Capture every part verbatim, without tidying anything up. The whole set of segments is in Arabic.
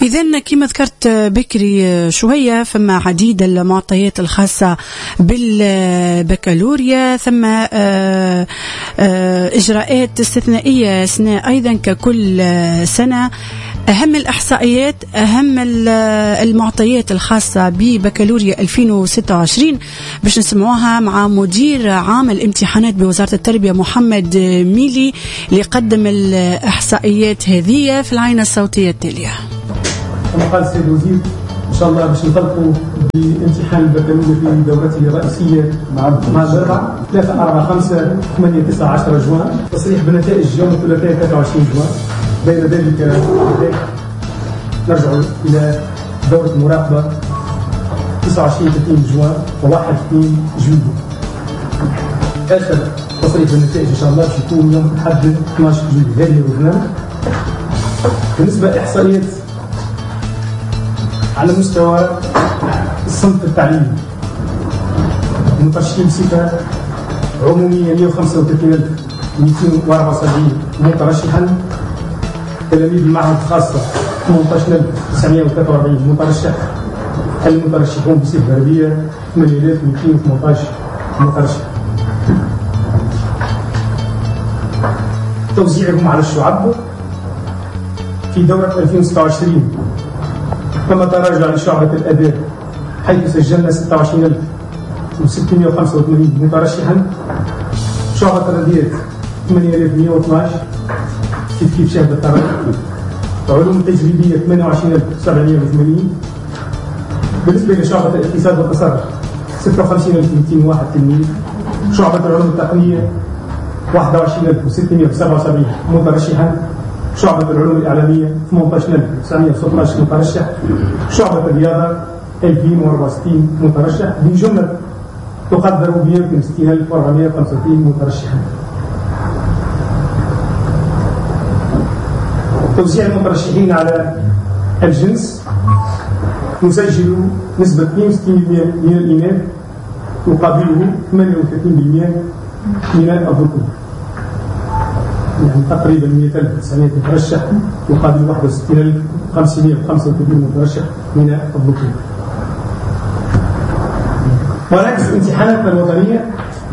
إذن كما ذكرت بكري شوية فما عديد المعطيات الخاصة بالبكالوريا، ثم إجراءات استثنائية أثناء أيضا ككل سنة. أهم الإحصائيات، أهم المعطيات الخاصة ببكالوريا ألفين وستة وعشرين باش نسمعوها مع مدير عام الامتحانات بوزارة التربية محمد ميلي اللي قدم الإحصائيات هذه في العينة الصوتية التالية. كما قال السيد الوزير ان شاء الله باش نطلقوا بامتحان البكالوريا في دورته الرئيسيه مع الجامعه ثلاثة أربعة خمسة ثمانية تسعة عشرة جوان، تصريح بنتائج يوم الثلاثاء ثلاثة وعشرين جوان. بين ذلك نرجع الى دوره المراقبه تسعة وعشرين ثلاثين جوان وواحد اثنين جويلية. اخر تصريح بالنتائج ان شاء الله باش يكون يوم الاحد اثني عشر جويلية. هذه البرنامج بالنسبه لاحصائيات على مستوى الصنف التعليمي. المترشحين بصفة عمومية مئة وخمسة وثلاثين ألف ومئتين وأربعة وسبعين مترشحا. تلاميذ المعهد الخاصة ثمانية عشر ألف وتسعمئة وثلاثة وأربعين مترشح. المترشحون بصفة فردية ثمانية آلاف ومئتين وثمانية عشر مترشح. توزيعهم على الشعب في دورة ألفين وستة وعشرين تم تراجع لشعبة الآداب حيث سجلنا ستة وعشرين ألف وستمئة وخمسة وثمانين مترشحا. شعبة الرياضيات ثمانية آلاف ومئة واثني عشر كيف كيف شهد التراجع. علوم التجريبية ثمانية وعشرين ألف وسبعمئة وثمانين. بالنسبة لشعبة الاقتصاد والتصرف ستة وخمسين ألف ومئتين وواحد تلميذ. شعبة العلوم التقنية واحد وعشرين ألف وستمئة وسبعة وسبعين مترشحا. شعبة العلوم الإعلامية ثمانية عشر ألف وتسعمئة وستة عشر مترشح. شعبة الرياضة ألفين وأربعة وستين مترشح، بجملة تقدر ب مئة واثنين وستين ألف وأربعمئة وخمسة وثلاثين مترشحا. توزيع المترشحين على الجنس نسجل نسبة اثنين وستين بالمئة من الإناث يقابله ثمانية وثلاثين بالمئة من الذكور، يعني تقريبا مئة ألف وتسعمئة مترشح يقابل واحد وستين ألف وخمسمئة وخمسة وثلاثين مترشح من الذكور. مراكز امتحاناتنا الوطنية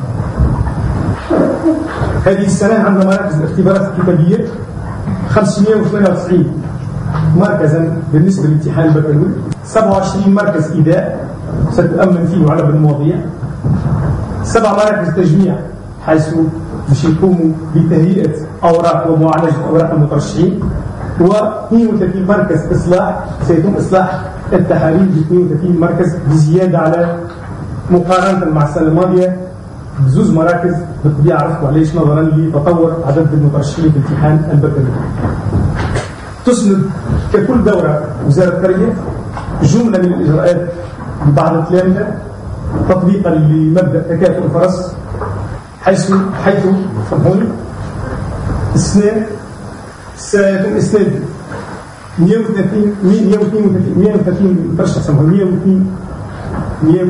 هذه السنة عندنا مراكز الاختبارات الكتابية خمسمئة وثمانية وتسعين مركزا بالنسبة لامتحان البكالوريا. سبعة وعشرين مركز إداء ستؤمن فيه على المواضيع. سبع مراكز تجميع حيث باش يقوموا بتهيئة أوراق ومعالجة أوراق المترشحين. و اثنين وثلاثين مركز إصلاح سيتم إصلاح التحاليل ب اثنين وثلاثين مركز بزيادة على مقارنة مع السنة الماضية بزوز مراكز بالطبيعة. عرفتوا علاش؟ نظرا لتطور عدد المترشحين في امتحان البكالوريا. تسند ككل دورة وزارة التربية جملة من الإجراءات لبعض التلامذة تطبيقا لمبدأ تكافؤ الفرص، حيث حيث سامحوني السنة سيتم إسناد مئة وثلاثين مئة وثلاثين مترشح. سامحوني مئة واثنين مئة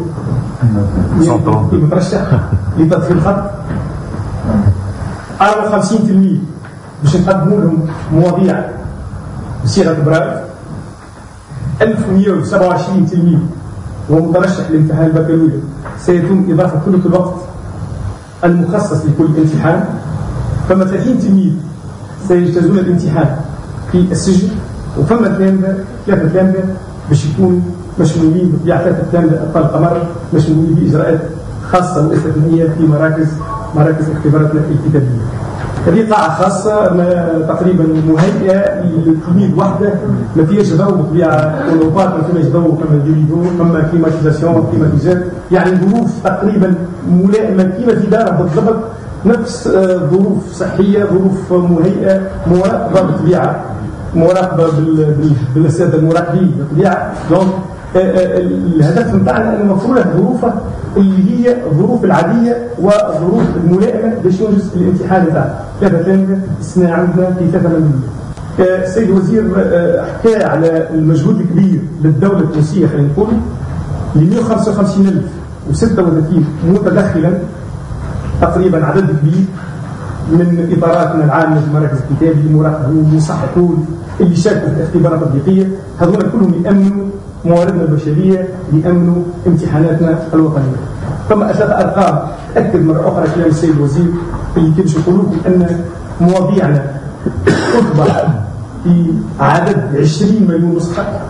واثنين مترشح لتطفيل الخط. أربعة وخمسين تلميذ باش نقدموا لهم مواضيع بصيغة براف. ألف ومئة وسبعة وعشرين تلميذ ومترشح لامتحان البكالوريا سيتم إضافة ثلث الوقت المخصص لكل امتحان. فما ثلاثين تلميذ سيجتازون الامتحان في السجن، وفما تلامذة ثلاثة تلامذة باش يكونوا مشمولين بطبيعة ثلاثة تلامذة أبطال القمر مشمولين بإجراءات خاصة واستثنائية في مراكز مراكز اختباراتنا الكتابية. هذه قاعة خاصة تقريبا مهيئة للتلميذ وحده، ما فيهاش ضوء بطبيعة أوروبات، ما فيهاش ضوء كما يريدون، فما كليماتيزاسيون كليماتيزات، يعني ظروف تقريبا ملائمة كما في داره بالضبط، نفس ظروف صحية، ظروف مهيئة، مراقبة بالطبيعة، مراقبة بالسادة المراقبين بالطبيعة. دونك الهدف نتاعنا أن نوفر له ظروفه اللي هي الظروف العادية والظروف الملائمة باش ينجز الامتحان نتاعنا. ثلاثة تلامذة السنة عندنا في ثلاثة مليون. السيد الوزير حكى على المجهود الكبير للدولة التونسية، خلينا نقول ل مئة وخمسة وخمسين ألف وستة وثلاثين متدخلا، تقريبا عدد كبير من اطاراتنا العامه في مراكز الكتاب المراقبون المصححون اللي شاركوا في الاختبارات التطبيقيه، هذول كلهم يامنوا مواردنا البشريه، يامنوا امتحاناتنا الوطنيه. ثم اشاد ارقام تاكد مره اخرى كلام السيد الوزير اللي كيف يقول لكم ان مواضيعنا تطبع في عدد عشرين مليون نسخه،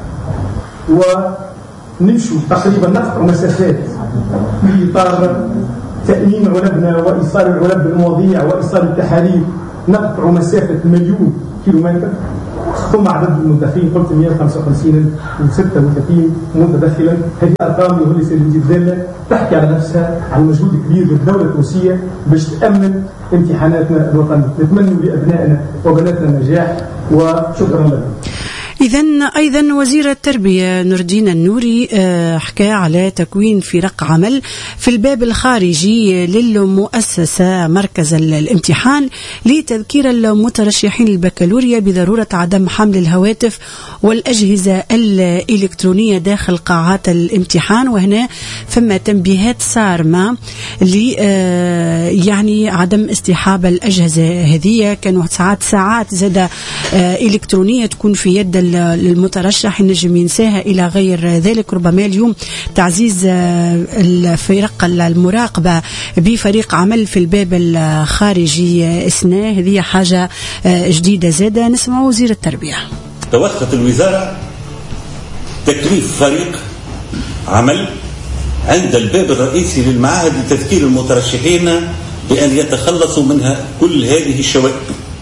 ونمشوا تقريبا نقطع مسافات في اطار تأمين علبنا وإيصال العلب بالمواضيع وإيصال التحاليل، نقطع مسافة مليون كيلومتر. ثم عدد المدخلين قلت مئة وخمسة وخمسين وستة وثلاثين متدخلا. هذه أرقام يقول لي سيد الوزير دالة تحكي على نفسها عن مجهود كبير للدولة التونسية باش تأمن امتحاناتنا الوطنية. نتمنى لأبنائنا وبناتنا النجاح وشكرا لكم. إذا أيضا وزير التربية نور الدين النوري حكى على تكوين فرق عمل في الباب الخارجي للمؤسسة مركز الامتحان لتذكير المترشحين للبكالوريا بضرورة عدم حمل الهواتف والأجهزة الإلكترونية داخل قاعات الامتحان. وهنا ثم تنبيهات صارمة ل يعني عدم اصطحاب الأجهزة هذه. كانوا ساعات ساعات زاد إلكترونية تكون في يد المترشح ينجم ينساها إلى غير ذلك. ربما اليوم تعزيز الفرق المراقبة بفريق عمل في الباب الخارجي إسنا، هذه حاجة جديدة زادة. نسمع وزير التربية. توخت الوزارة تكليف فريق عمل عند الباب الرئيسي للمعاهد لتذكير المترشحين بأن يتخلصوا منها كل هذه الشوائب،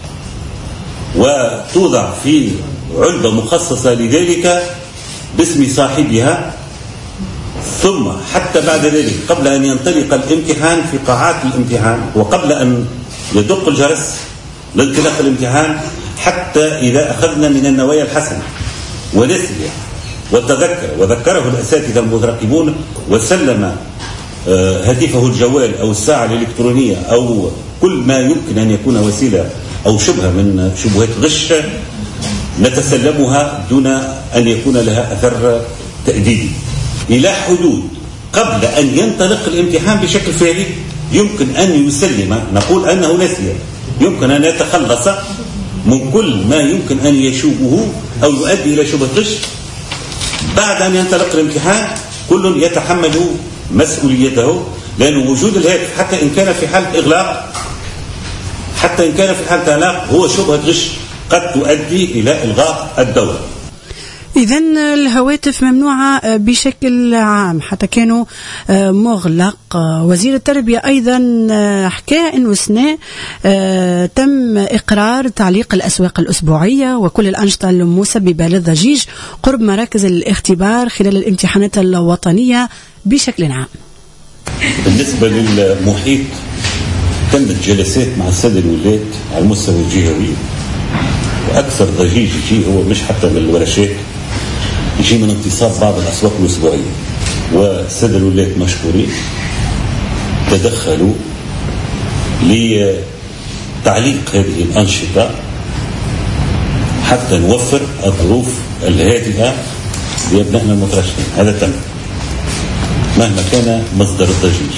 وتوضع في علبة مخصصة لذلك باسم صاحبها. ثم حتى بعد ذلك قبل أن ينطلق الامتحان في قاعات الامتحان وقبل أن يدق الجرس لانطلاق الامتحان، حتى إذا أخذنا من النوايا الحسنة ونسي وتذكر وذكره الأساتذة المراقبون وسلم هاتفه الجوال أو الساعة الإلكترونية أو كل ما يمكن أن يكون وسيلة أو شبهة من شبهات غش، نتسلمها دون أن يكون لها أثر تأديبي إلى حدود قبل أن ينطلق الامتحان بشكل فعلي. يمكن أن يسلم، نقول أنه نسي، يمكن أن يتخلص من كل ما يمكن أن يشوبه أو يؤدي إلى شبهة غش. بعد أن ينطلق الامتحان كل يتحمل مسؤوليته، لأن وجود الهاتف حتى إن كان في حالة إغلاق حتى إن كان في حالة إغلاق هو شبهة غش قد تؤدي إلى إلغاء الدورة. إذن الهواتف ممنوعة بشكل عام حتى كانوا مغلق. وزير التربية أيضا حكى أنه سنة تم إقرار تعليق الأسواق الأسبوعية وكل الأنشطة المسببة للضجيج قرب مراكز الاختبار خلال الامتحانات الوطنية بشكل عام. بالنسبة للمحيط تمت جلسات مع السادة الولاة على المستوى الجهوي، وأكثر ضجيج يجي هو مش حتى من الورشات، يجي من انتصاب بعض الأسواق الأسبوعية. والسادة الولاة مشكورين تدخلوا لتعليق هذه الأنشطة حتى نوفر الظروف الهادئة لأبنائنا المترشحين. هذا تم مهما كان مصدر الضجيج.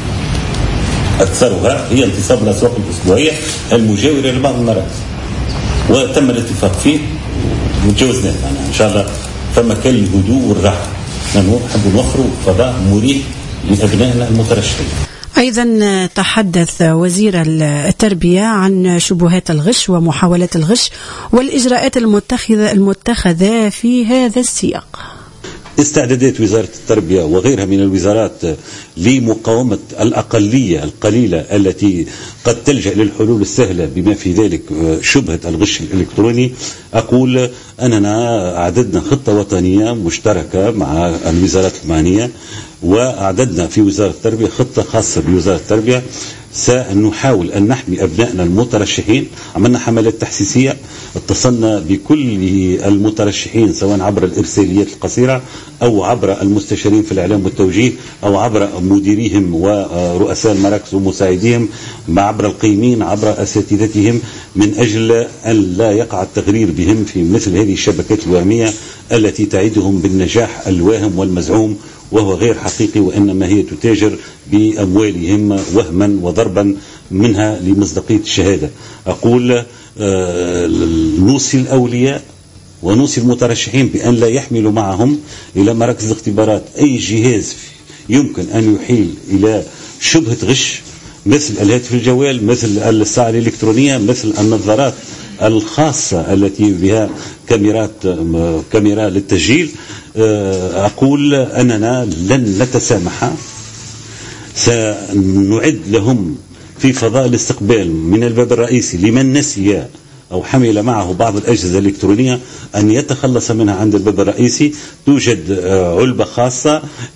أكثرها هي انتصاب الأسواق الأسبوعية المجاورة لبعض المراكز، وتم الاتفاق فيه وتجاوزناه. يعني إن شاء الله فما كان الهدوء والراحة، نحن نحب نوفروا فضاء مريح لأبنائنا المترشحين. أيضا تحدث وزير التربية عن شبهات الغش ومحاولات الغش والإجراءات المتخذة المتخذة في هذا السياق. استعدادات وزارة التربية وغيرها من الوزارات لمقاومة الأقلية القليلة التي قد تلجأ للحلول السهلة بما في ذلك شبهة الغش الإلكتروني. أقول أننا أعددنا خطة وطنية مشتركة مع الوزارات المعنية، وأعددنا في وزارة التربية خطة خاصة بوزارة التربية سنحاول أن نحمي أبنائنا المترشحين. عملنا حملات تحسيسية، اتصلنا بكل المترشحين سواء عبر الإرساليات القصيرة أو عبر المستشارين في الإعلام والتوجيه أو عبر مديريهم ورؤساء المراكز ومساعديهم، عبر القيمين، عبر أساتذتهم، من أجل أن لا يقع التغرير بهم في مثل هذه الشبكات الوهمية التي تعدهم بالنجاح الواهم والمزعوم، وهو غير حقيقي، وإنما هي تتاجر بأموالهم وهما وضربا منها لمصداقية الشهادة. أقول نوصي الأولياء ونوصي المترشحين بأن لا يحملوا معهم إلى مراكز الاختبارات أي جهاز يمكن أن يحيل إلى شبهة غش، مثل الهاتف الجوال، مثل الساعة الإلكترونية، مثل النظارات الخاصة التي بها كاميرات كاميرا للتسجيل. أقول أننا لن نتسامح، سنعد لهم في فضاء الاستقبال من الباب الرئيسي لمن نسي أو حمل معه بعض الأجهزة الإلكترونية أن يتخلص منها عند الباب الرئيسي. توجد علبة خاصة